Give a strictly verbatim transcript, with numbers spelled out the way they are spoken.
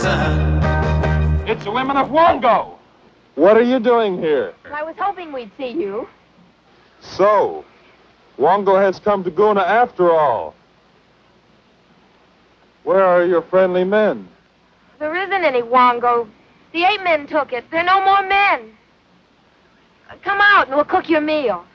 son. It's the women of Wongo. What are you doing here? I was hoping we'd see you. So, Wongo has come to Guna after all. Where are your friendly men? There isn't any Wongo. The ape men took it. There are no more men. Come out and we'll cook your meal.